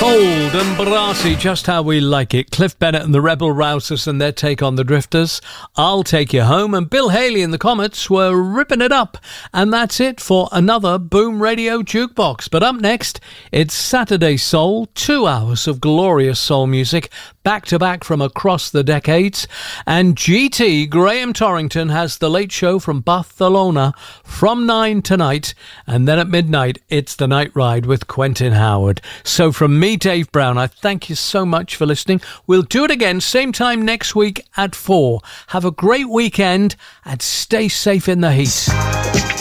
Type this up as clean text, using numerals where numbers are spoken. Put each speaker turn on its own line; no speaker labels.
Bold and brassy, just how we like it. Cliff Bennett and the Rebel Rousers and their take on the Drifters. I'll Take You Home, and Bill Haley and the Comets were ripping it up. And that's it for another Boom Radio Jukebox. But up next, it's Saturday Soul, 2 hours of glorious soul music, back to back from across the decades. And GT, Graham Torrington, has the late show from Barcelona from 9 tonight. And then at midnight, it's the Night Ride with Quentin Howard. So from me, Dave Brown, I thank you so much for listening. We'll do it again, same time next week at 4. Have a great weekend and stay safe in the heat.